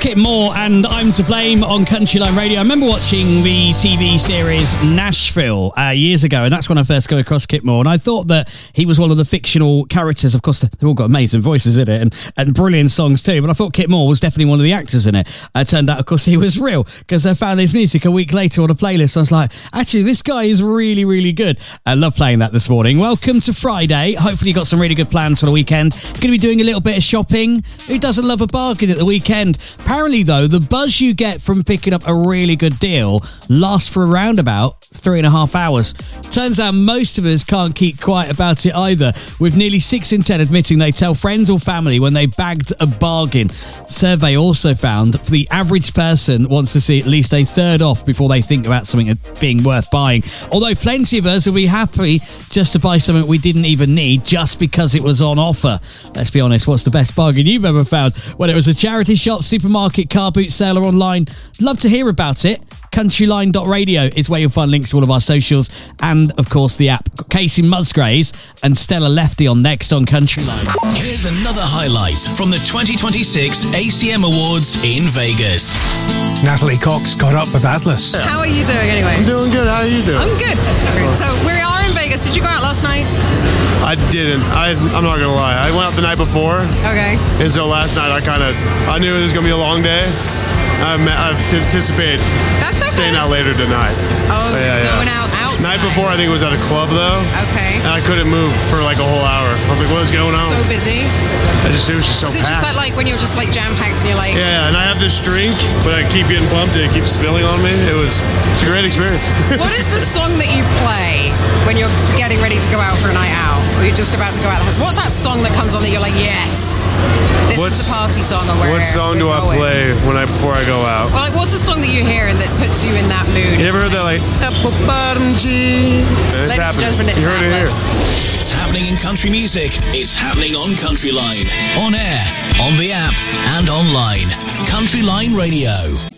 Kit Moore and I'm to Blame on Country Line Radio. I remember watching the TV series Nashville years ago, and that's when I first got across Kit Moore, and I thought that he was one of the fictional characters. Of course, they've all got amazing voices in it and brilliant songs too, but I thought Kit Moore was definitely one of the actors in it. It turned out, of course, he was real, because I found his music a week later on a playlist. I was like, actually, this guy is really, really good. I love playing that this morning. Welcome to Friday. Hopefully you got some really good plans for the weekend. Going to be doing a little bit of shopping. Who doesn't love a bargain at the weekend? Apparently, though, the buzz you get from picking up a really good deal lasts for around about 3.5 hours. Turns out most of us can't keep quiet about it either, with nearly 6 in 10 admitting they tell friends or family when they bagged a bargain. Survey also found the average person wants to see at least a third off before they think about something being worth buying. Although plenty of us will be happy just to buy something we didn't even need just because it was on offer. Let's be honest, what's the best bargain you've ever found? Whether it was a charity shop, supermarket, car boot sale or online? Love to hear about it. Countryline.radio is where you'll find links to all of our socials and, of course, the app. Casey Musgraves and Stella Lefty on next on Countryline. Here's another highlight from the 2026 ACM Awards in Vegas. Natalie Cox got up with Atlas. How are you doing anyway? I'm doing good. How are you doing? I'm good. So we are in Vegas. Did you go out last night? I didn't. I'm not going to lie. I went out the night before. Okay. And so last night I knew it was going to be a long day. I anticipate staying out later tonight. Oh, going out Night before, I think it was at a club, though. Okay. And I couldn't move for like a whole hour. I was like, what is going on? So busy? It was just so packed. Is it just like when you're just like jam-packed and you're like... Yeah, and I have this drink, but I keep getting bumped and it keeps spilling on me. It's a great experience. What is the song that you play when you're getting ready to go out for a night out? Or you're just about to go out? What's that song that comes on that you're like, yes, this is the party song? Or what song do I play before I go out? Well, like, what's the song that you hear and that puts you in that mood? You ever heard that, like, apple bottom jeans? Ladies and gentlemen, it's Atlas. It's happening in country music. It's happening on Countryline. On air, on the app, and online. Countryline Radio.